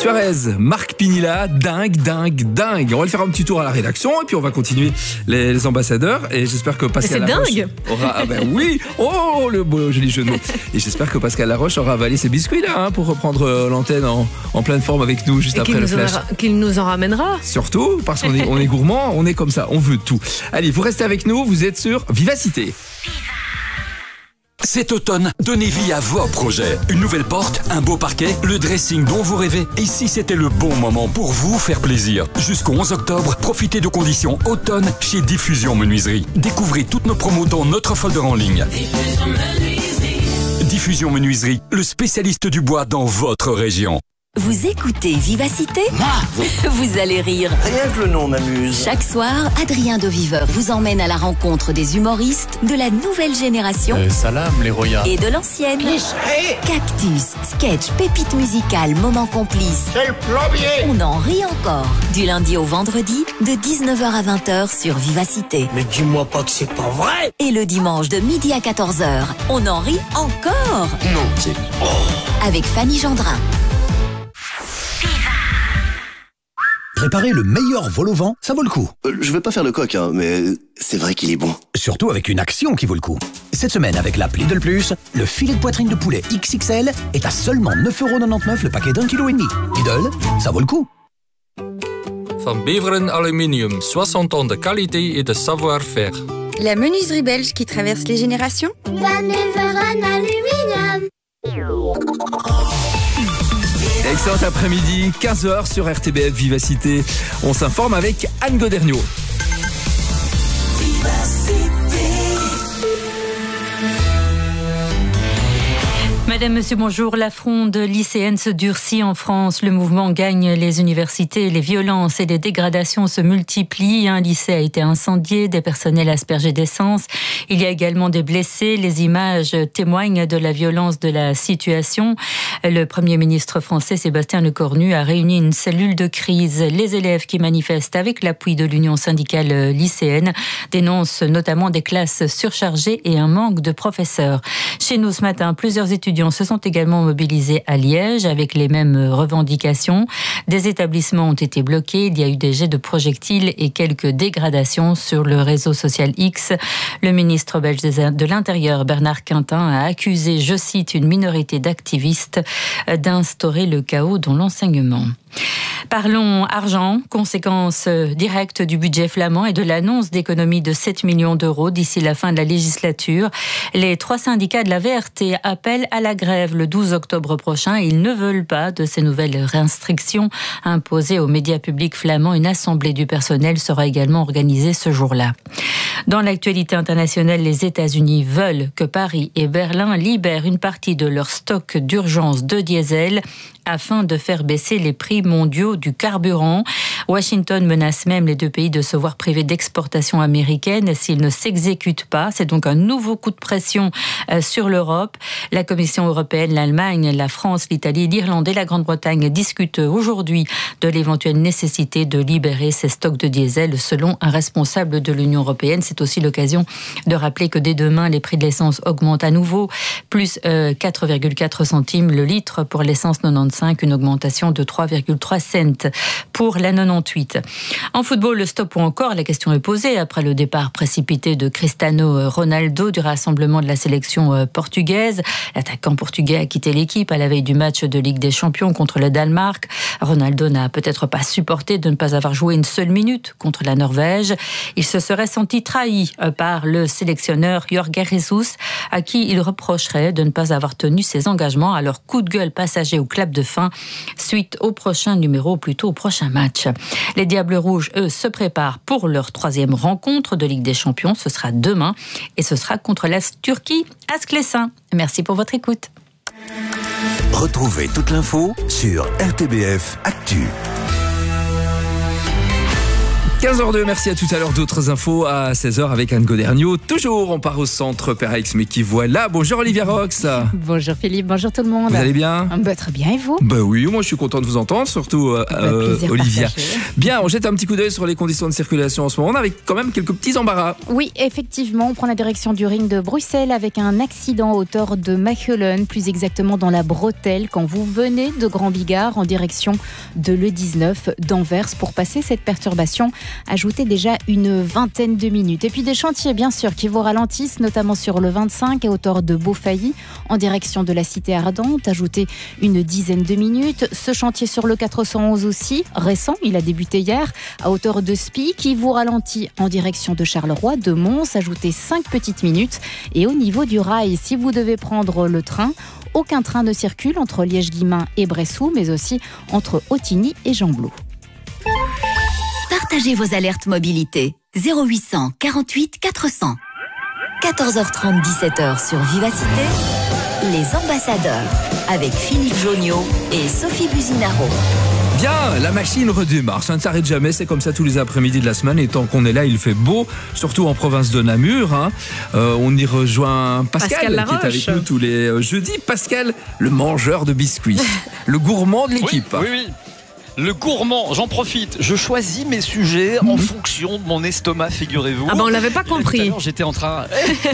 Suarez, Marc Pinilla, dingue. On va le faire un petit tour à la rédaction et puis on va continuer les ambassadeurs. Et j'espère que Pascal Laroche aura... Ah ben oui, oh le beau joli jeu de mots. Et j'espère que Pascal Laroche aura avalé ses biscuits là pour reprendre l'antenne en pleine forme avec nous juste après le flash. Qu'il nous en ramènera. Surtout parce qu'on est gourmand, on est comme ça, on veut tout. Allez, vous restez avec nous, vous êtes sur Vivacité. Cet automne, donnez vie à vos projets. Une nouvelle porte, un beau parquet, le dressing dont vous rêvez. Et si c'était le bon moment pour vous faire plaisir? Jusqu'au 11 octobre, profitez de conditions automne chez Diffusion Menuiserie. Découvrez toutes nos promos dans notre folder en ligne. Diffusion Menuiserie, le spécialiste du bois dans votre région. Vous écoutez Vivacité ? Vous allez rire. Rien que le nom m'amuse. Chaque soir, Adrien Deviveur vous emmène à la rencontre des humoristes de la nouvelle génération Salam les royas et de l'ancienne. Cactus, sketch, pépites musicales, moments complices. C'est le plombier. On en rit encore. Du lundi au vendredi, de 19h à 20h sur Vivacité. Mais dis-moi pas que c'est pas vrai. Et le dimanche de midi à 14h, on en rit encore. Non, c'est... Avec Fanny Gendrin. Préparer le meilleur vol au vent, ça vaut le coup. Je vais pas faire le coq, mais c'est vrai qu'il est bon. Surtout avec une action qui vaut le coup. Cette semaine, avec l'app Lidl Plus, le filet de poitrine de poulet XXL est à seulement 9,99€ le paquet d'1,5 kg. Lidl, ça vaut le coup. Van Beveren Aluminium, 60 ans de qualité et de savoir-faire. La menuiserie belge qui traverse les générations. Van Beveren Aluminium. Excellent après-midi, 15h sur RTBF Vivacité. On s'informe avec Anne Goderniaud. Madame, monsieur, bonjour. La fronde lycéenne se durcit en France. Le mouvement gagne les universités. Les violences et les dégradations se multiplient. Un lycée a été incendié, des personnels aspergés d'essence. Il y a également des blessés. Les images témoignent de la violence de la situation. Le Premier ministre français, Sébastien Lecornu, a réuni une cellule de crise. Les élèves qui manifestent avec l'appui de l'Union syndicale lycéenne dénoncent notamment des classes surchargées et un manque de professeurs. Chez nous ce matin, plusieurs étudiants se sont également mobilisés à Liège avec les mêmes revendications. Des établissements ont été bloqués, il y a eu des jets de projectiles et quelques dégradations sur le réseau social X. Le ministre belge de l'Intérieur, Bernard Quintin, a accusé, je cite, une minorité d'activistes d'instaurer le chaos dans l'enseignement. Parlons argent, conséquence directe du budget flamand et de l'annonce d'économies de 7 millions d'euros d'ici la fin de la législature. Les 3 syndicats de la VRT appellent à la grève le 12 octobre prochain. Ils ne veulent pas de ces nouvelles restrictions imposées aux médias publics flamands. Une assemblée du personnel sera également organisée ce jour-là. Dans l'actualité internationale, les États-Unis veulent que Paris et Berlin libèrent une partie de leur stock d'urgence de diesel afin de faire baisser les prix mondiaux du carburant. Washington menace même les deux pays de se voir privés d'exportations américaines s'ils ne s'exécutent pas. C'est donc un nouveau coup de pression sur l'Europe. La Commission européenne, l'Allemagne, la France, l'Italie, l'Irlande et la Grande-Bretagne discutent aujourd'hui de l'éventuelle nécessité de libérer ces stocks de diesel selon un responsable de l'Union européenne. C'est aussi l'occasion de rappeler que dès demain, les prix de l'essence augmentent à nouveau, plus 4,4 centimes le litre pour l'essence 95, une augmentation de 3,3 cents pour la 98. En football, le stop ou encore, la question est posée après le départ précipité de Cristiano Ronaldo du rassemblement de la sélection portugaise. L'attaquant portugais a quitté l'équipe à la veille du match de Ligue des Champions contre le Danemark. Ronaldo n'a peut-être pas supporté de ne pas avoir joué une seule minute contre la Norvège. Il se serait senti trahi par le sélectionneur Jorge Jesus, à qui il reprocherait de ne pas avoir tenu ses engagements. Alors, coup de gueule passager au clap de fin suite au prochain numéro, plutôt au prochain match. Les Diables Rouges, eux, se préparent pour leur 3e rencontre de Ligue des Champions. Ce sera demain et ce sera contre la Turquie à Sclessin. Merci pour votre écoute. Retrouvez toute l'info sur RTBF Actu. 15h02, merci à tout à l'heure. D'autres infos à 16h avec Anne Goderniot. Toujours, on part au centre Perex, mais qui voilà. Bonjour Olivia Rox. Bonjour Philippe, bonjour tout le monde. Vous allez bien? Très bien, et vous? Oui, moi je suis content de vous entendre, surtout Olivia. Bien, on jette un petit coup d'œil sur les conditions de circulation en ce moment. On a avec quand même quelques petits embarras. Oui, effectivement, on prend la direction du ring de Bruxelles avec un accident à hauteur de Machelen, plus exactement dans la bretelle, quand vous venez de Grand Bigard en direction de l'E19 d'Anvers. Pour passer cette perturbation, ajoutez déjà une vingtaine de minutes. Et puis des chantiers, bien sûr, qui vous ralentissent, notamment sur le 25 à hauteur de Beaufailly, en direction de la Cité Ardente. Ajoutez une dizaine de minutes. Ce chantier sur le 411 aussi, récent, il a débuté hier, à hauteur de Spie, qui vous ralentit en direction de Charleroi, de Mons. Ajoutez 5 petites minutes. Et au niveau du rail, si vous devez prendre le train, aucun train ne circule entre Liège-Guillemins et Bressou, mais aussi entre Autigny et Gembloux. Partagez vos alertes mobilité. 0800 48 400. 14h30, 17h sur Vivacité. Les ambassadeurs avec Philippe Joniot et Sophie Buzinaro. Bien, la machine redémarre, ça ne s'arrête jamais, c'est comme ça tous les après-midi de la semaine, et tant qu'on est là, il fait beau, surtout en province de Namur. On y rejoint Pascal qui est avec nous tous les jeudis. Pascal, le mangeur de biscuits, le gourmand de l'équipe. Oui. Le gourmand, j'en profite, je choisis mes sujets en fonction de mon estomac, figurez-vous. On l'avait pas compris. J'étais en train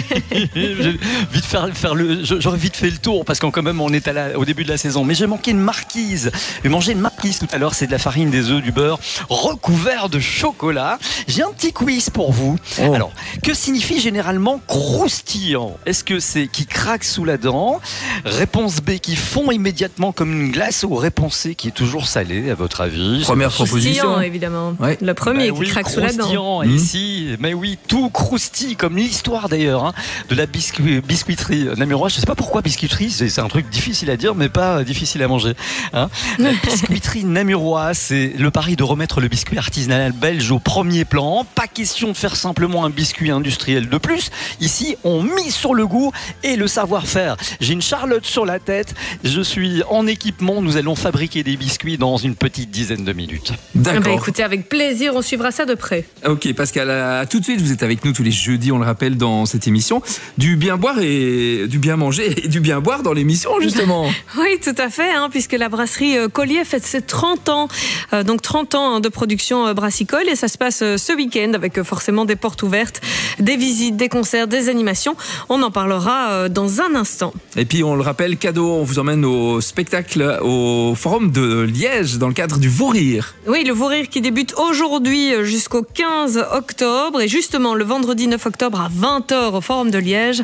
j'aurais vite fait le tour parce qu'en quand même on est au début de la saison. Mais j'ai manqué une marquise. J'ai mangé une marquise tout à l'heure, c'est de la farine, des œufs, du beurre recouvert de chocolat. J'ai un petit quiz pour vous. Alors, que signifie généralement croustillant? Est-ce que c'est qui craque sous la dent? Réponse B, qui fond immédiatement comme une glace, ou réponse C, qui est toujours salée à votre avis? Première proposition, évidemment. Ouais. Le premier qui craque sous la dent. Ici, mais oui, tout croustille, comme l'histoire d'ailleurs de la biscuiterie namuroise. Je sais pas pourquoi biscuiterie, c'est un truc difficile à dire, mais pas difficile à manger. La biscuiterie namuroise, c'est le pari de remettre le biscuit artisanal belge au premier plan. Pas question de faire simplement un biscuit industriel de plus. Ici, on mise sur le goût et le savoir-faire. J'ai une Charlotte sur la tête. Je suis en équipement. Nous allons fabriquer des biscuits dans une petite dizaine de minutes. D'accord. Écoutez, avec plaisir, on suivra ça de près. Ok, Pascal, à tout de suite, vous êtes avec nous tous les jeudis, on le rappelle, dans cette émission. Du bien boire et du bien manger et du bien boire dans l'émission, justement. Oui, tout à fait, puisque la brasserie Collier fête ses 30 ans. Donc 30 ans de production brassicole, et ça se passe ce week-end avec forcément des portes ouvertes, des visites, des concerts, des animations. On en parlera dans un instant. Et puis, on le rappelle, cadeau, on vous emmène au spectacle au Forum de Liège dans le cadre du Vaurir. Oui, le Vaurir qui débute aujourd'hui jusqu'au 15 octobre. Et justement, le vendredi 9 octobre à 20h au Forum de Liège,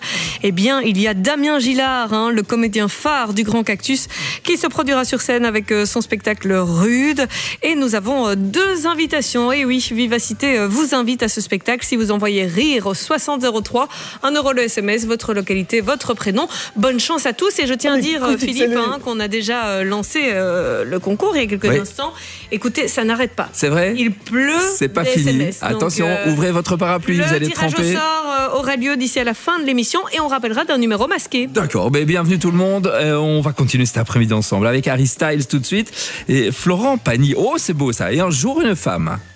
il y a Damien Gillard, le comédien phare du Grand Cactus, qui se produira sur scène avec son spectacle Rude. Et nous avons 2 invitations. Et oui, Vivacité vous invite à ce spectacle si vous envoyez RIRE au 6003, 1 € le SMS, votre localité, votre prénom. Bonne chance à tous. Et je tiens à dire, Philippe, qu'on a déjà lancé le concours il y a quelques instants. Écoutez, ça n'arrête pas. C'est vrai? Il pleut. C'est pas fini. SMS. Attention, ouvrez votre parapluie, vous allez tremper. Le tirage au sort aura lieu d'ici à la fin de l'émission, et on rappellera d'un numéro masqué. D'accord, bienvenue tout le monde. On va continuer cet après-midi ensemble avec Harry Styles tout de suite et Florent Pagny. Oh, c'est beau ça. Et un jour, une femme.